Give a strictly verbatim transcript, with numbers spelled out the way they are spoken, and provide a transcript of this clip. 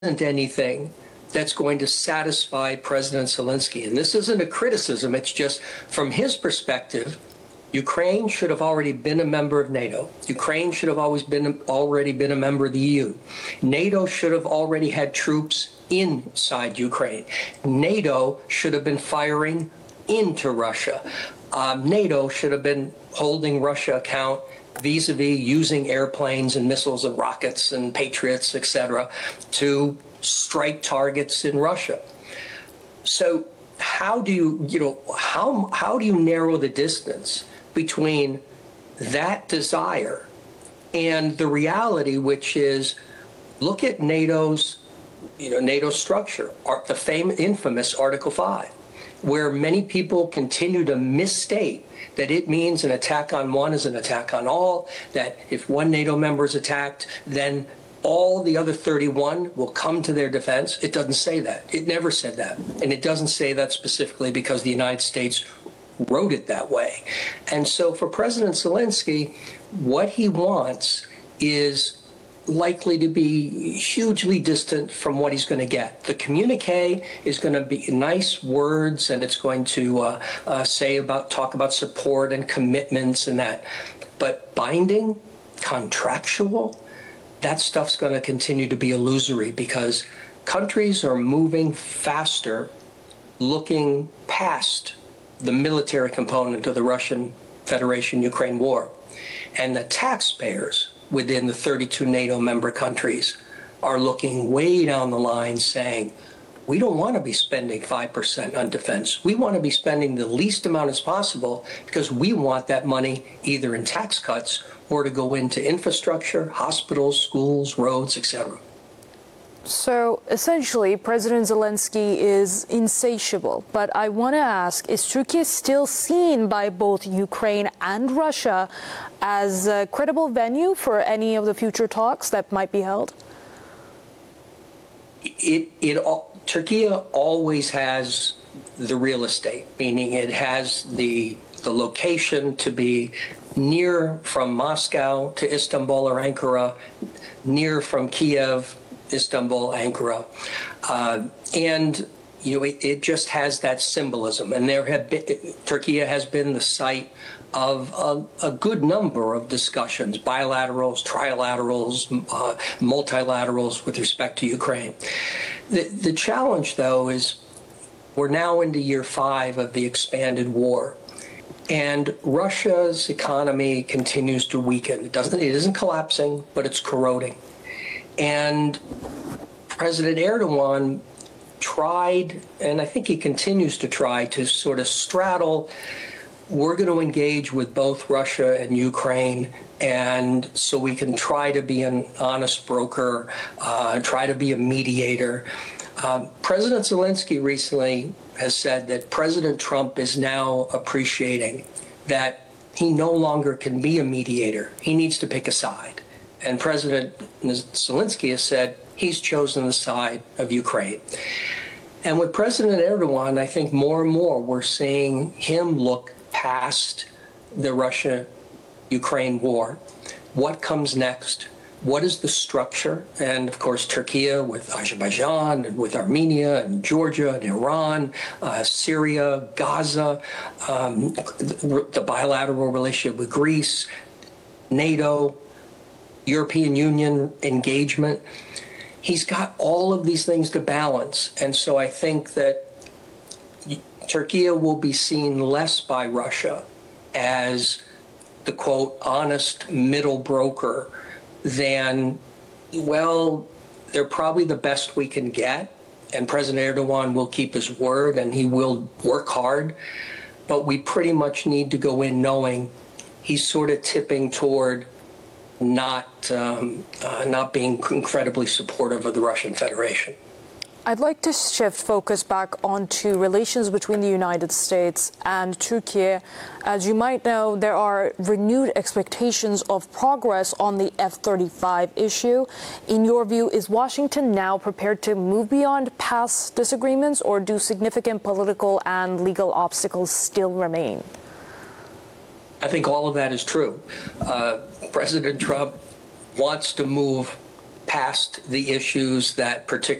isn't anything that's going to satisfy President Zelensky. And this isn't a criticism, it's just from his perspective, Ukraine should have already been a member of NATO. Ukraine should have always been already been a member of the E U. NATO should have already had troops inside Ukraine. NATO should have been firing into Russia. Um, NATO should have been holding Russia account vis-a-vis using airplanes and missiles and rockets and Patriots, et cetera, to strike targets in Russia. So how do you, you know, how, how do you narrow the distance between that desire and the reality, which is, look at NATO's, you know, NATO structure, the famous, infamous Article five, where many people continue to misstate that it means an attack on one is an attack on all, that if one NATO member is attacked, then all the other thirty-one will come to their defense. It doesn't say that. It never said that. And it doesn't say that specifically because the United States wrote it that way. And so for President Zelensky, what he wants is likely to be hugely distant from what he's going to get. The communique is going to be nice words, and it's going to uh, uh, say about, talk about support and commitments and that. But binding, contractual, that stuff's going to continue to be illusory because countries are moving faster, looking past the military component of the Russian Federation-Ukraine war. And the taxpayers within the thirty-two NATO member countries are looking way down the line saying, we don't want to be spending five percent on defense. We want to be spending the least amount as possible because we want that money either in tax cuts or to go into infrastructure, hospitals, schools, roads, et cetera. So essentially, President Zelensky is insatiable. But I want to ask, is Turkey still seen by both Ukraine and Russia as a credible venue for any of the future talks that might be held? It, it, Turkey always has the real estate, meaning it has the, the location to be near from Moscow to Istanbul or Ankara, near from Kiev, Istanbul, Ankara, uh, and you know it, it just has that symbolism. And there have been, Turkey has been the site of a, a good number of discussions, bilaterals, trilaterals, uh, multilaterals with respect to Ukraine. The, the challenge, though, is we're now into year five of the expanded war. And Russia's economy continues to weaken. It doesn't, it isn't collapsing, but it's corroding. And President Erdogan tried, and I think he continues to try, to sort of straddle, we're going to engage with both Russia and Ukraine, and so we can try to be an honest broker, uh, try to be a mediator. Um, President Zelensky recently has said that President Trump is now appreciating that he no longer can be a mediator. He needs to pick a side. And President Zelensky has said he's chosen the side of Ukraine. And with President Erdogan, I think more and more we're seeing him look past the Russia-Ukraine war. What comes next? What is the structure? And of course, Turkey with Azerbaijan and with Armenia and Georgia and Iran, uh, Syria, Gaza, um, the, the bilateral relationship with Greece, NATO, European Union engagement. He's got all of these things to balance. And so I think that Turkey will be seen less by Russia as the, quote, honest middle broker than, well, they're probably the best we can get. And President Erdogan will keep his word and he will work hard. But we pretty much need to go in knowing he's sort of tipping toward not um, uh, not being incredibly supportive of the Russian Federation. I'd like to shift focus back onto relations between the United States and Turkey. As you might know, there are renewed expectations of progress on the F thirty-five issue. In your view, is Washington now prepared to move beyond past disagreements, or do significant political and legal obstacles still remain? I think all of that is true. Uh, President Trump wants to move past the issues that particularly